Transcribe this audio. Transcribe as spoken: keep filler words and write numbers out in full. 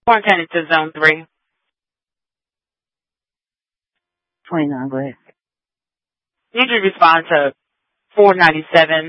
Quarantine to zone three. twenty-nine, go ahead. Need to respond to four ninety-seven